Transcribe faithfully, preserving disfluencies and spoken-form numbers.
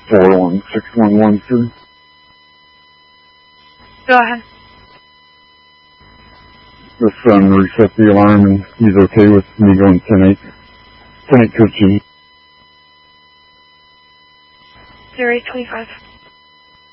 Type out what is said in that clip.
four one six one one three. Go ahead. The son reset the alarm and he's okay with me going ten eight. ten eight code two. zero eight twenty-five.